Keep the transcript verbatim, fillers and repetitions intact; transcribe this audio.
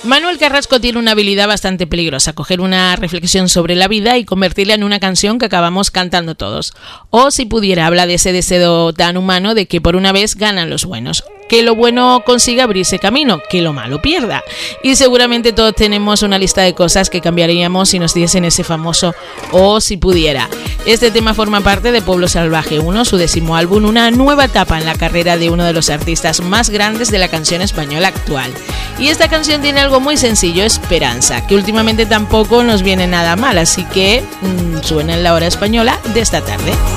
Manuel Carrasco tiene una habilidad bastante peligrosa, coger una reflexión sobre la vida y convertirla en una canción que acabamos cantando todos. O si pudiera, habla de ese deseo tan humano de que por una vez ganan los buenos. Que lo bueno consiga abrirse camino, que lo malo pierda. Y seguramente todos tenemos una lista de cosas que cambiaríamos si nos diesen ese famoso "o si pudiera". Este tema forma parte de Pueblo Salvaje uno, su décimo álbum, una nueva etapa en la carrera de uno de los artistas más grandes de la canción española actual. Y esta canción tiene algo muy sencillo, esperanza, que últimamente tampoco nos viene nada mal, así que mmm, suena en la hora española de esta tarde.